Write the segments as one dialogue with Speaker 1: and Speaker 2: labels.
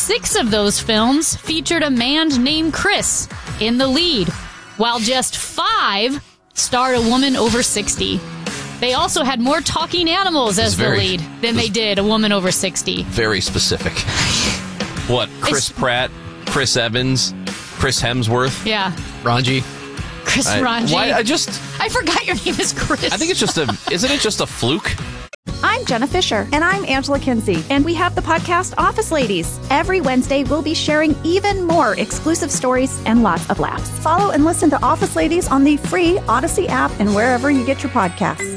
Speaker 1: 6 of those films featured a man named Chris in the lead, while just 5 starred a woman over 60. They also had more talking animals as the lead than they did a woman over 60.
Speaker 2: Very specific. What? Chris Pratt, Chris Evans, Chris Hemsworth?
Speaker 1: Yeah.
Speaker 3: Ranji.
Speaker 1: Chris Ranji.
Speaker 2: I
Speaker 1: forgot your name is Chris.
Speaker 2: I think it's isn't it just a fluke?
Speaker 4: I'm Jenna Fisher. And I'm Angela Kinsey. And we have the podcast Office Ladies. Every Wednesday, we'll be sharing even more exclusive stories and lots of laughs. Follow and listen to Office Ladies on the free Odyssey app and wherever you get your podcasts.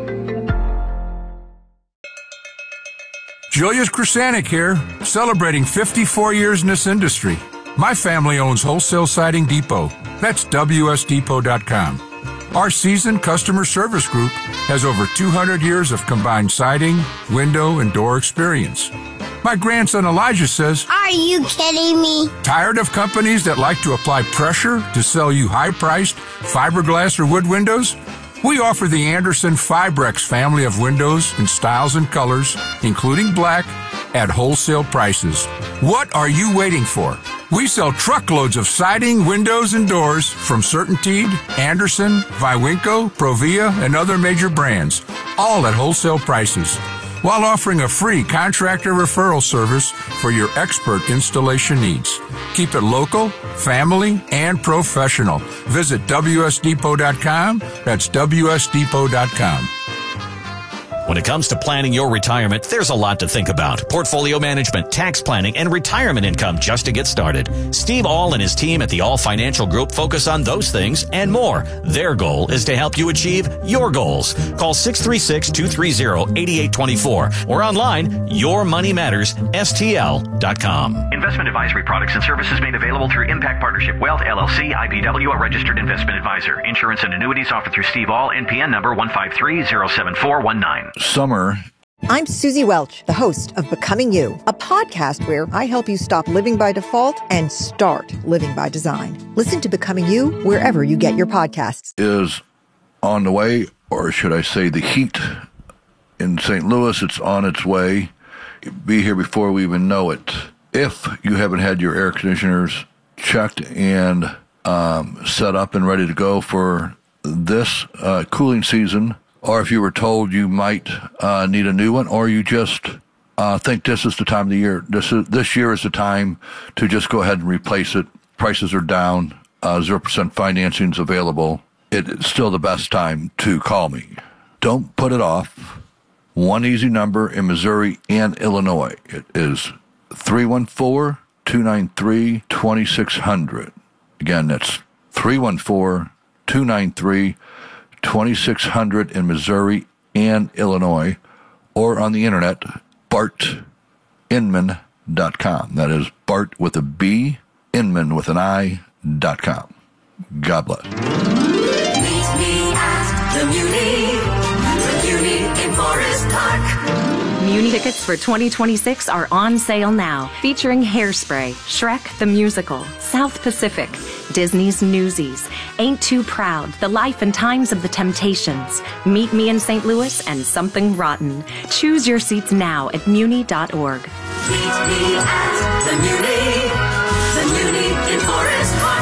Speaker 5: Julius Krasanik here, celebrating 54 years in this industry. My family owns Wholesale Siding Depot. That's WSDepot.com. Our seasoned customer service group has over 200 years of combined siding, window, and door experience. My grandson Elijah says,
Speaker 6: "Are you kidding me?"
Speaker 5: Tired of companies that like to apply pressure to sell you high-priced fiberglass or wood windows? We offer the Anderson Fibrex family of windows in styles and colors, including black, at wholesale prices. What are you waiting for? We sell truckloads of siding, windows, and doors from CertainTeed, Anderson, Viwinco, Provia, and other major brands, all at wholesale prices, while offering a free contractor referral service for your expert installation needs. Keep it local, family, and professional. Visit WSDepot.com. That's WSDepot.com.
Speaker 7: When it comes to planning your retirement, there's a lot to think about. Portfolio management, tax planning, and retirement income just to get started. Steve All and his team at the All Financial Group focus on those things and more. Their goal is to help you achieve your goals. Call 636-230-8824 or online, yourmoneymattersstl.com.
Speaker 8: Investment advisory products and services made available through Impact Partnership Wealth, LLC, IBW, a registered investment advisor. Insurance and annuities offered through Steve All, NPN number 153-07419.
Speaker 9: Summer.
Speaker 10: I'm Susie Welch, the host of Becoming You, a podcast where I help you stop living by default and start living by design. Listen to Becoming You wherever you get your podcasts.
Speaker 9: Is on the way, or should I say the heat in St. Louis, it's on its way. Be here before we even know it. If you haven't had your air conditioners checked and set up and ready to go for this cooling season, or if you were told you might need a new one, or you just think this is the time of the year, this year is the time to just go ahead and replace it. Prices are down, 0% financing is available. It's still the best time to call me. Don't put it off. One easy number in Missouri and Illinois. It is 314-293-2600. Again, that's 314-293-2600 in Missouri and Illinois, or on the internet, bartinman.com. That is Bart with a B, Inman with an I.com. God bless.
Speaker 11: Meet me at the Muni in Forest Park.
Speaker 12: Muni tickets for 2026 are on sale now, featuring Hairspray, Shrek the Musical, South Pacific, Disney's Newsies, Ain't Too Proud, The Life and Times of the Temptations, Meet Me in St. Louis, and Something Rotten. Choose your seats now at muni.org.
Speaker 11: Meet me at the Muni in Forest Park.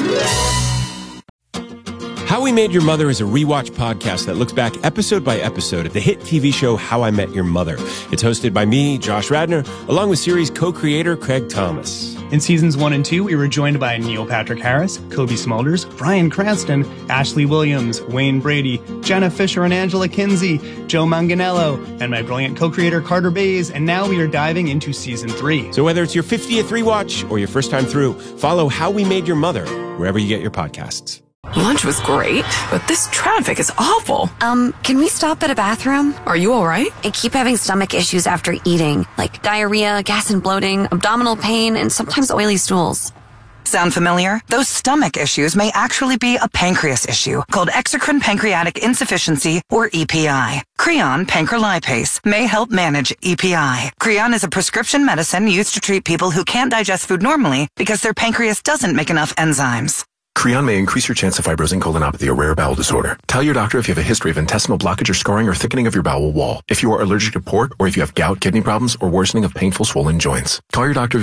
Speaker 13: How We Made Your Mother is a rewatch podcast that looks back episode by episode at the hit TV show How I Met Your Mother. It's hosted by me, Josh Radnor, along with series co-creator Craig Thomas.
Speaker 14: In seasons 1 and 2, we were joined by Neil Patrick Harris, Kobe Smulders, Bryan Cranston, Ashley Williams, Wayne Brady, Jenna Fisher and Angela Kinsey, Joe Manganiello, and my brilliant co-creator Carter Bays, and now we are diving into season 3.
Speaker 13: So whether it's your 50th rewatch or your first time through, follow How We Made Your Mother wherever you get your podcasts.
Speaker 15: Lunch was great, but this traffic is awful.
Speaker 16: Can we stop at a bathroom?
Speaker 15: Are you all right?
Speaker 16: I keep having stomach issues after eating, like diarrhea, gas and bloating, abdominal pain, and sometimes oily stools.
Speaker 17: Sound familiar? Those stomach issues may actually be a pancreas issue called exocrine pancreatic insufficiency, or EPI. Creon pancrelipase may help manage EPI. Creon is a prescription medicine used to treat people who can't digest food normally because their pancreas doesn't make enough enzymes.
Speaker 18: Creon may increase your chance of fibrosing colonopathy, a rare bowel disorder. Tell your doctor if you have a history of intestinal blockage or scarring or thickening of your bowel wall. If you are allergic to pork, or if you have gout, kidney problems, or worsening of painful swollen joints. Call your doctor if